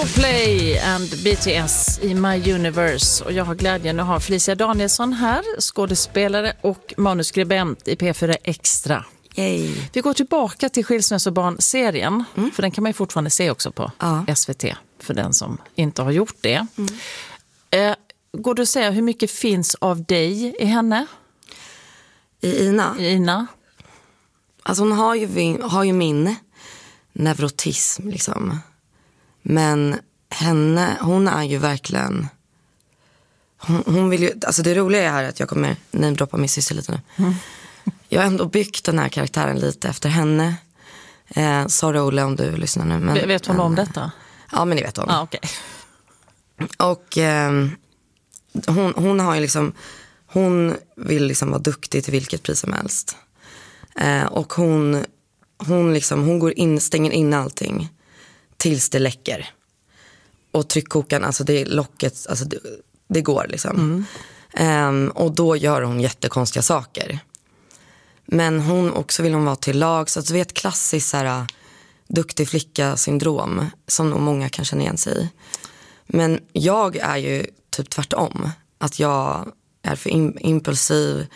Coldplay and BTS i My Universe. Och jag har glädjen att ha Felicia Danielsson här, skådespelare och manuskribent i P4 Extra. Yay. Vi går tillbaka till Skilsmässobarn-serien, för den kan man ju fortfarande se också på SVT, för den som inte har gjort det. Går du att säga hur mycket finns av dig i henne? I Ina? I Ina? Alltså hon har ju min neurotism liksom. Men hon är ju verkligen... Hon vill ju... Alltså det roliga är här att jag kommer namedroppa min syster lite nu. Jag har ändå byggt den här karaktären lite efter henne. Sorry Olle om du lyssnar nu. Men, vet hon om detta? Ja, men det vet hon. Okay. Och hon har ju liksom... Hon vill liksom vara duktig till vilket pris som helst. Och hon går in, stänger in allting tills det läcker. Och tryckkokaren, alltså det är locket, alltså det går liksom. Och då gör hon jättekonstiga saker. Men vill hon vara till lag. Så att det är ett klassiskt så här, duktig flicka-syndrom som nog många kan känna igen sig i. Men jag är ju typ tvärtom. Att jag är för impulsiv.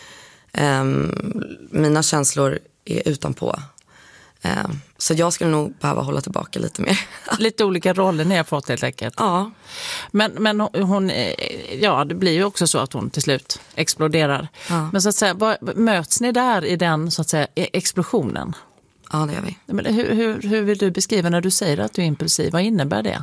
Mina känslor är utanpå. Så jag skulle nog behöva hålla tillbaka lite mer. Lite olika roller ni har fått helt enkelt. Ja. Men hon, ja, det blir ju också så att hon till slut exploderar. Ja. Men så att säga, möts ni där i den så att säga explosionen? Ja, det gör vi. Men hur vill du beskriva när du säger att du är impulsiv? Vad innebär det?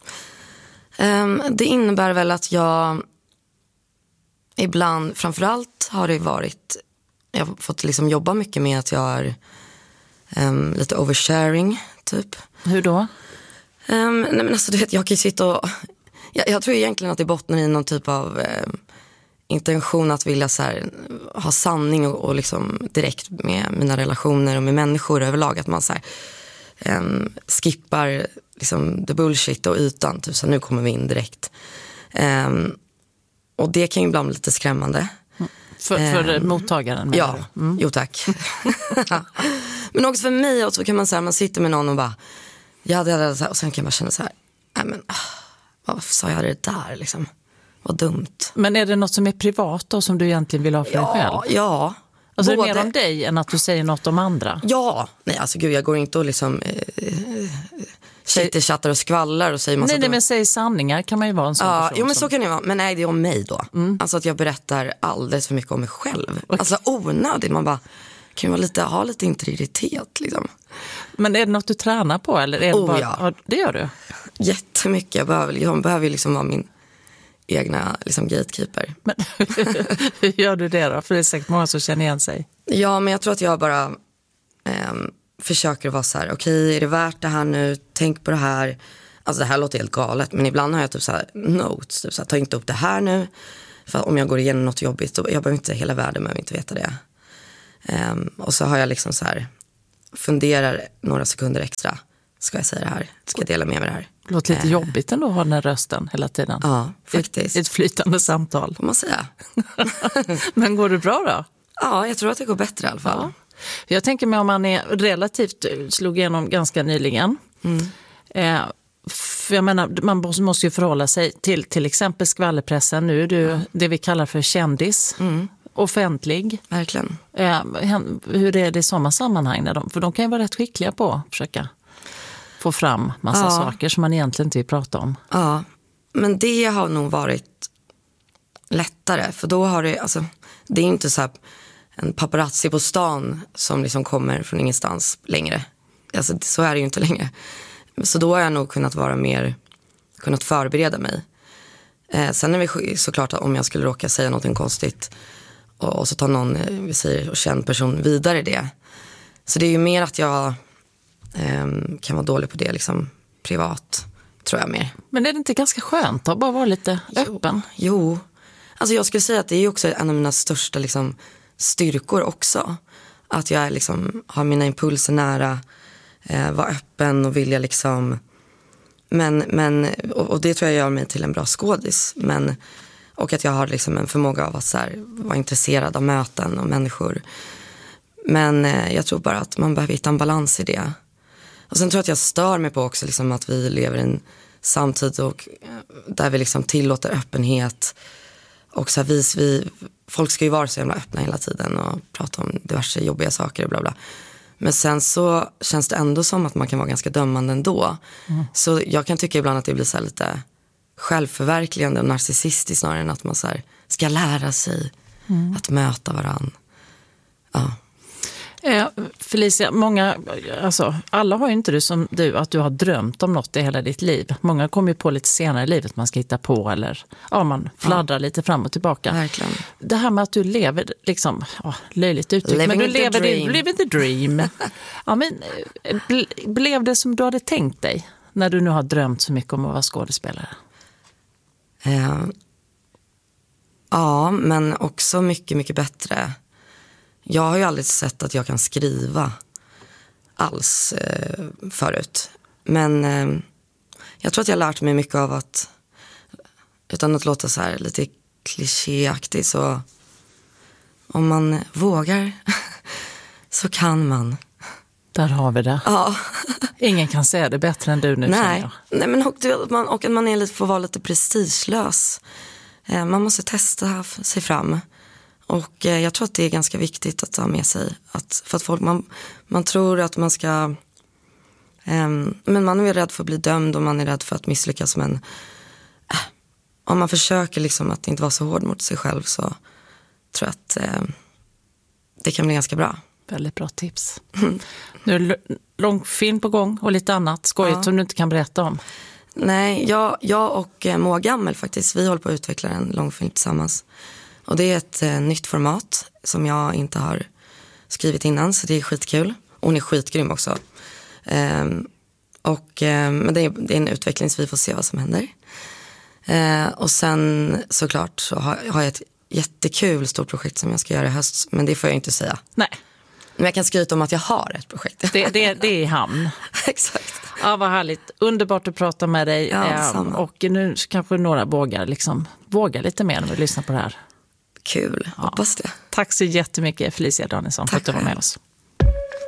Det innebär väl att jag ibland, framförallt har det varit, jag har fått liksom jobba mycket med att jag är lite oversharing typ. Hur då? Nej men alltså du vet, jag kan ju sitta och jag tror egentligen att det bottnar i någon typ av intention att vilja så här, ha sanning och liksom direkt med mina relationer och med människor överlag, att man så här, skippar liksom the bullshit och ytan typ, så nu kommer vi in direkt. Och det kan ju ibland bli lite skrämmande. För mottagaren? Ja, jo tack. Men också för mig, och så kan man säga, man sitter med någon och bara och sen kan man känna så här, nej men varför sa jag det där liksom? Vad dumt. Men är det något som är privat då, som du egentligen vill ha för dig själv? Ja. Alltså är det mer om dig än att du säger något om andra? Ja, nej alltså gud, jag går inte och liksom chattar och skvallrar och säger massa... Nej, men säg sanningar kan man ju vara en sån person. Jo, men så kan det vara. Men nej, det är om mig då. Alltså att jag berättar alldeles för mycket om mig själv. Okay. Alltså onödigt. Man bara, kan man ha lite integritet liksom. Men är det något du tränar på? Eller är det bara, ja. Det gör du? Jättemycket. Jag behöver liksom vara min egna liksom gatekeeper. Men hur gör du det då? För det är säkert många som känner igen sig. Ja, men jag tror att jag bara... försöker vara så här, okej, är det värt det här nu? Tänk på det här. Alltså det här låter helt galet, men ibland har jag typ så här notes, typ så här, ta inte upp det här nu. För om jag går igenom något jobbigt, jag behöver inte hela världen, men jag vill inte veta det. Och så har jag liksom så här, funderar några sekunder extra. Ska jag säga det här? Ska jag dela med mig det här? Det låter lite jobbigt ändå att ha den här rösten hela tiden. Ja, faktiskt. Ett flytande samtal. Får man säga. Men går det bbra då? Ja, jag tror att det går bättre i alla fall. Ja. Jag tänker mig om man är relativt slog igenom ganska nyligen. För jag menar, man måste ju förhålla sig till exempel skvallerpressen. Nu är du det vi kallar för kändis. Offentlig. Verkligen. Hur är det i sådana sammanhang? För de kan ju vara rätt skickliga på att försöka få fram massa saker som man egentligen inte vill prata om. Ja, men det har nog varit lättare. För då har det, alltså, det är inte så här en paparazzi på stan som liksom kommer från ingenstans längre. Alltså, så är det ju inte längre. Så då har jag nog kunnat förbereda mig. Sen är det såklart att om jag skulle råka säga något konstigt och så tar någon, vi säger, och känd person vidare det. Så det är ju mer att jag kan vara dålig på det liksom privat, tror jag mer. Men är det inte ganska skönt att bara vara lite öppen? Jo. Alltså jag skulle säga att det är också en av mina största liksom styrkor också. Att jag liksom har mina impulser nära, vara öppen och vilja liksom, men och det tror jag gör mig till en bra skådis, och att jag har liksom en förmåga av att så här, vara intresserad av möten och människor. Men jag tror bara att man behöver hitta en balans i det. Och sen tror jag att jag stör mig på också liksom att vi lever i en samtidigt och där vi liksom tillåter öppenhet. Och så här, folk ska ju vara så jävla öppna hela tiden och prata om diverse jobbiga saker och bla bla. Men sen så känns det ändå som att man kan vara ganska dömande ändå. Så jag kan tycka ibland att det blir så här lite självförverkligande och narcissistiskt snarare än att man så här ska lära sig att möta varann. Ja. Felicia, alla har ju inte det som du, att du har drömt om något i hela ditt liv. Många kommer ju på lite senare i livet man ska hitta på eller man fladdrar lite fram och tillbaka. Verkligen. Det här med att du lever liksom, löjligt uttryck, men du lever the dream. Ja, men blev det som du hade tänkt dig när du nu har drömt så mycket om att vara skådespelare? Ja, men också mycket, mycket bättre. Jag har ju aldrig sett att jag kan skriva alls förut. Men jag tror att jag har lärt mig mycket av att, utan att låta så här lite klichéaktigt, så om man vågar så kan man. Där har vi det. Ja. Ingen kan säga det bättre än du nu. Nej, men och att man får vara lite prestigelös. Man måste testa sig fram. Och jag tror att det är ganska viktigt att ta med sig. För att folk, man tror att man ska... men man är rädd för att bli dömd och man är rädd för att misslyckas. Men om man försöker liksom att inte vara så hård mot sig själv, så tror jag att det kan bli ganska bra. Väldigt bra tips. Nu är det långfilm på gång och lite annat skojigt som du inte kan berätta om. Nej, jag och Moa Gammel faktiskt, vi håller på att utveckla en långfilm tillsammans. Och det är ett nytt format som jag inte har skrivit innan, så det är skitkul. Och hon är skitgrym också. Men det är en utveckling, så vi får se vad som händer. Och sen såklart så har jag ett jättekul stort projekt som jag ska göra i höst, men det får jag inte säga. Nej. Men jag kan skryta om att jag har ett projekt. Det är i hamn. Exakt. Ja, vad härligt. Underbart att prata med dig. Ja, och nu kanske några vågar lite mer när vi lyssnar på det här. Kul, hoppas det. Tack så jättemycket Felicia Danielsson för att du var med oss.